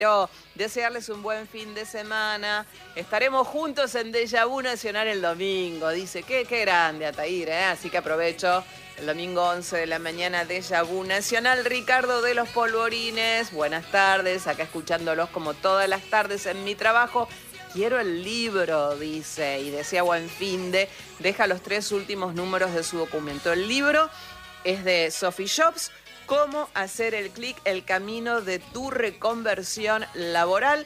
Quiero desearles un buen fin de semana. Estaremos juntos en Déjà Vu Nacional el domingo. Dice, qué grande, Ataír, ¿eh? Así que aprovecho el domingo 11 de la mañana, Déjà Vu Nacional. Ricardo de los Polvorines, buenas tardes. Acá escuchándolos como todas las tardes en mi trabajo. Quiero el libro, dice, y decía buen fin de. Deja los 3 últimos números de su documento. El libro es de Sophie Jobs. ¿Cómo hacer el clic, el camino de tu reconversión laboral?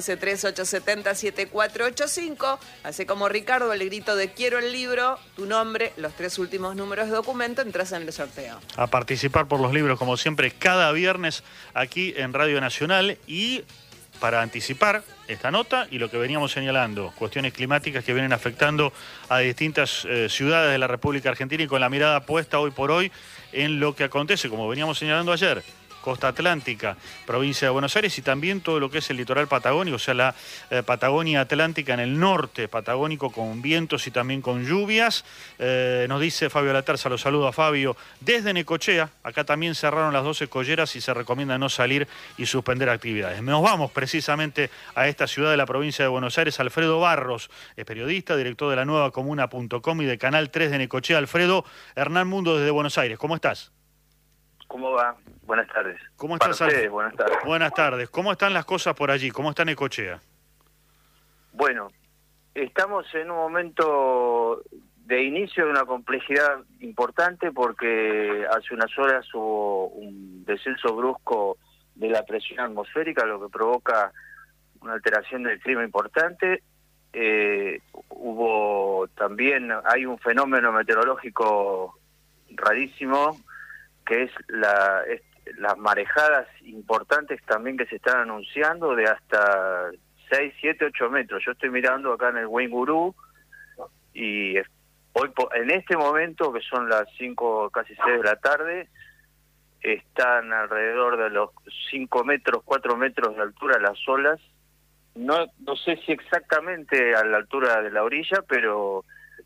1138707485. Hace como Ricardo el grito de quiero el libro, tu nombre, los 3 últimos números de documento, entras en el sorteo. A participar por los libros, como siempre, cada viernes aquí en Radio Nacional. Y para anticipar esta nota y lo que veníamos señalando, cuestiones climáticas que vienen afectando a distintas ciudades de la República Argentina y con la mirada puesta hoy por hoy en lo que acontece, como veníamos señalando ayer, costa atlántica, provincia de Buenos Aires y también todo lo que es el litoral patagónico, o sea, la Patagonia Atlántica en el norte patagónico con vientos y también con lluvias. Nos dice Fabio Laterza, lo saludo a Fabio, desde Necochea. Acá también cerraron las 12 colleras y se recomienda no salir y suspender actividades. Nos vamos precisamente a esta ciudad de la provincia de Buenos Aires. Alfredo Barros es periodista, director de la nuevacomuna.com y de Canal 3 de Necochea. Alfredo, Hernán Mundo desde Buenos Aires, ¿cómo estás? ¿Cómo va? Buenas tardes. ¿Cómo estás, Ustedes, buenas tardes. Buenas tardes. ¿Cómo están las cosas por allí? ¿Cómo está Necochea? Bueno, estamos en un momento de inicio de una complejidad importante porque hace unas horas hubo un descenso brusco de la presión atmosférica, lo que provoca una alteración del clima importante. Hay un fenómeno meteorológico rarísimo, que es las marejadas importantes también que se están anunciando de hasta 6, 7, 8 metros. Yo estoy mirando acá en el Guaingurú y hoy en este momento, que son las 5, casi 6 de la tarde, están alrededor de los 5 metros, 4 metros de altura las olas. No sé si exactamente a la altura de la orilla, pero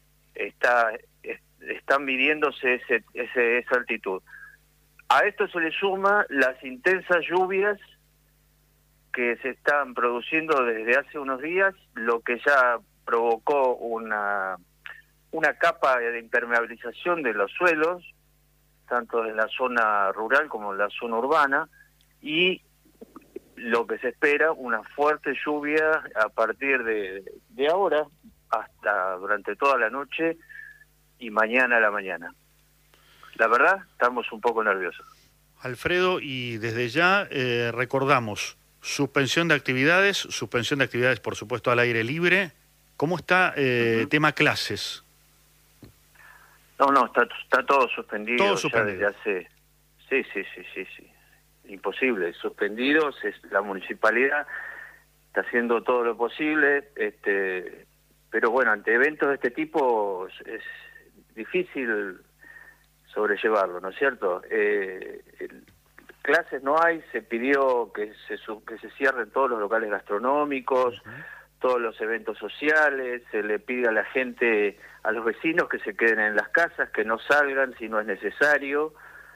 están midiéndose esa altitud. A esto se le suma las intensas lluvias que se están produciendo desde hace unos días, lo que ya provocó una capa de impermeabilización de los suelos, tanto en la zona rural como en la zona urbana, y lo que se espera, una fuerte lluvia a partir de ahora hasta durante toda la noche y mañana a la mañana. La verdad, estamos un poco nerviosos. Alfredo, y desde ya recordamos, suspensión de actividades por supuesto al aire libre. ¿Cómo está tema clases? No, está todo suspendido. Todo suspendido. Ya desde hace... Sí. Imposible, suspendidos. La municipalidad está haciendo todo lo posible, pero bueno, ante eventos de este tipo es difícil sobrellevarlo, ¿no es cierto? Clases no hay, se pidió que se cierren todos los locales gastronómicos, todos los eventos sociales, se le pide a la gente, a los vecinos que se queden en las casas, que no salgan si no es necesario,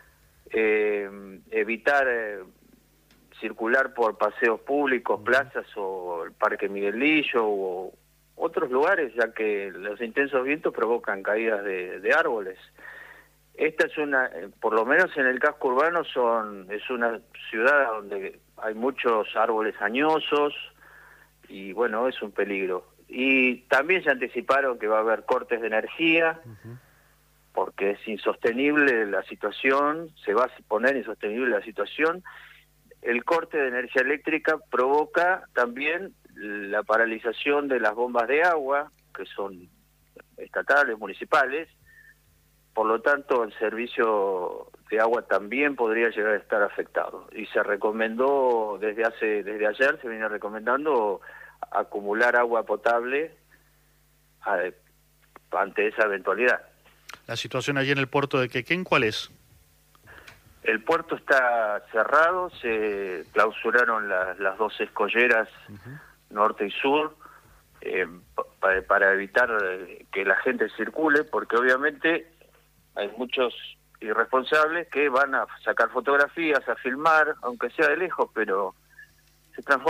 evitar circular por paseos públicos, plazas o el Parque Miguelillo o otros lugares, ya que los intensos vientos provocan caídas de árboles. Esta es por lo menos en el casco urbano es una ciudad donde hay muchos árboles añosos y bueno, es un peligro. Y también se anticiparon que va a haber cortes de energía, porque es insostenible la situación, se va a poner insostenible la situación. El corte de energía eléctrica provoca también la paralización de las bombas de agua, que son estatales, municipales. Por lo tanto, el servicio de agua también podría llegar a estar afectado. Y se recomendó, desde ayer se viene recomendando acumular agua potable ante esa eventualidad. La situación allí en el puerto de Quequén, ¿cuál es? El puerto está cerrado, se clausuraron las 2 escolleras norte y sur para evitar que la gente circule, porque obviamente hay muchos irresponsables que van a sacar fotografías, a filmar, aunque sea de lejos, pero se transforma